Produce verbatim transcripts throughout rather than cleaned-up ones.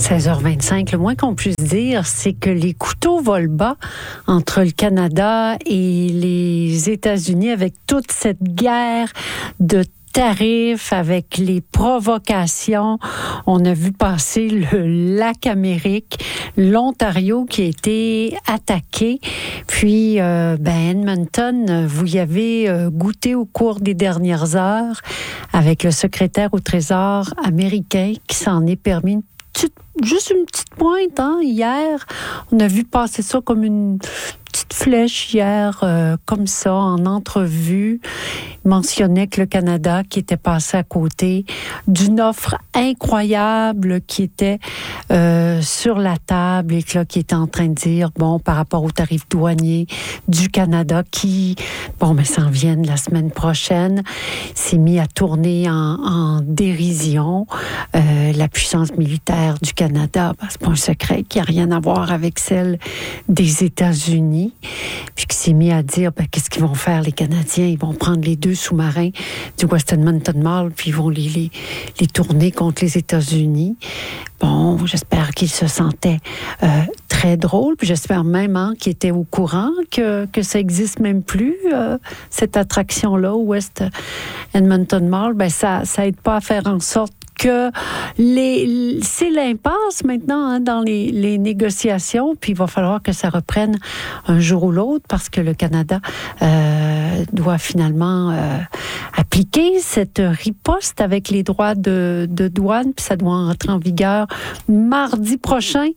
seize heures vingt-cinq, le moins qu'on puisse dire, c'est que les couteaux volent bas entre le Canada et les États-Unis avec toute cette guerre de tarifs, avec les provocations. On a vu passer le lac Amérique, l'Ontario qui a été attaqué. Puis, euh, ben Edmonton, vous y avez euh, goûté au cours des dernières heures avec le secrétaire au Trésor américain qui s'en est permis une petite, juste une petite pointe. Hein, hier, on a vu passer ça comme une petite flèche hier, euh, comme ça, en entrevue. Il mentionnait que le Canada qui était passé à côté d'une offre incroyable qui était euh, sur la table et que, là, qui était en train de dire, bon, par rapport aux tarifs douaniers du Canada qui, bon, mais s'en viennent la semaine prochaine, s'est mis à tourner en, en dérision euh, la puissance militaire du Canada. Ben, c'est pas un secret qui n'a rien à voir avec celle des États-Unis. Puis qui s'est mis à dire, ben, qu'est-ce qu'ils vont faire les Canadiens? Ils vont prendre les deux sous-marins du Westminster Mall, puis ils vont les, les, les tourner contre les États-Unis. Bon, j'espère qu'ils se sentaient euh, très drôles, puis j'espère même hein, qu'ils étaient au courant que, que ça existe même plus, euh, cette attraction-là, West Edmonton Mall. Ben, ça ça aide pas à faire en sorte que les, c'est l'impasse maintenant hein, dans les, les négociations, puis il va falloir que ça reprenne un jour ou l'autre parce que le Canada euh, doit finalement euh, appliquer cette riposte avec les droits de, de douane, puis ça doit entrer en vigueur mardi prochain.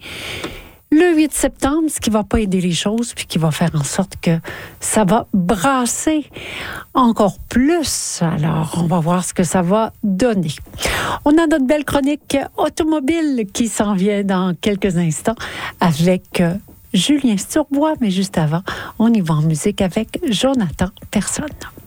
Le huit septembre, ce qui va pas aider les choses, puis qui va faire en sorte que ça va brasser encore plus. Alors, on va voir ce que ça va donner. On a notre belle chronique automobile qui s'en vient dans quelques instants avec Julien Sturbois, mais juste avant, on y va en musique avec Jonathan Personne.